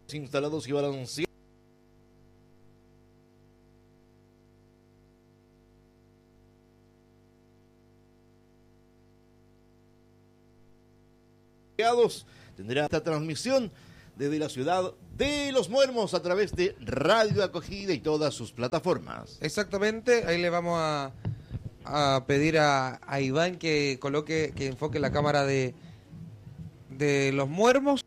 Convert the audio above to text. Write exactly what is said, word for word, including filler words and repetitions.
instalados y balanceados. Tendrá esta transmisión desde la ciudad de Los Muermos a través de Radio Acogida y todas sus plataformas. Exactamente, ahí le vamos a, a pedir a, a Iván que coloque, que enfoque la cámara de, de Los Muermos.